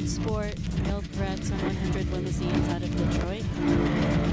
Bloodsport, Male Threats on 100 Limousines out of Detroit.